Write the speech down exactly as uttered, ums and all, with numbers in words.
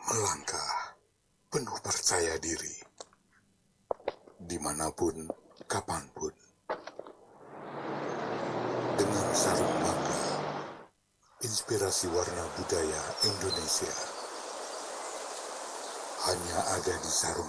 melangkah penuh percaya diri, dimanapun, kapanpun, dengan sarung mangga, inspirasi warna budaya Indonesia hanya ada di sarung